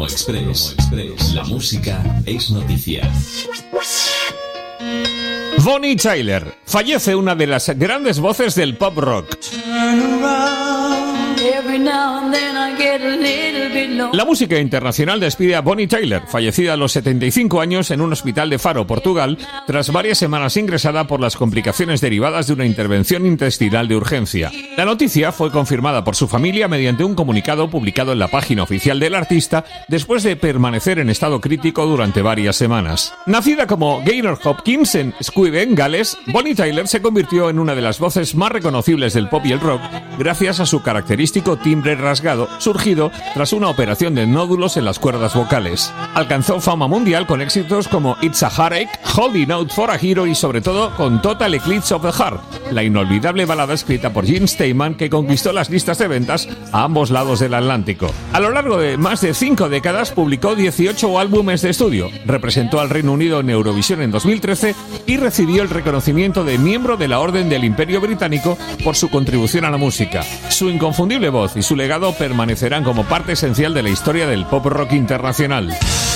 Promo Express. La música es noticia. Bonnie Tyler. Fallece una de las grandes voces del pop rock. La música internacional despide a Bonnie Tyler, fallecida a los 75 años en un hospital de Faro, Portugal, tras varias semanas ingresada por las complicaciones derivadas de una intervención intestinal de urgencia. La noticia fue confirmada por su familia mediante un comunicado publicado en la página oficial del artista después de permanecer en estado crítico durante varias semanas. Nacida como Gaynor Hopkins en Squiven, Gales, Bonnie Tyler se convirtió en una de las voces más reconocibles del pop y el rock gracias a su característico timbre rasgado, surgido tras una operación de nódulos en las cuerdas vocales. Alcanzó fama mundial con éxitos como It's a Heartache, Holding Out for a Hero y sobre todo con Total Eclipse of the Heart, la inolvidable balada escrita por Gene Steinman que conquistó las listas de ventas a ambos lados del Atlántico. A lo largo de más de 5 décadas publicó 18 álbumes de estudio, representó al Reino Unido en Eurovisión en 2013 y recibió el reconocimiento de miembro de la Orden del Imperio Británico por su contribución a la música. Su inconfundible voz y su legado permanecerán como parte esencial de la historia del pop rock internacional.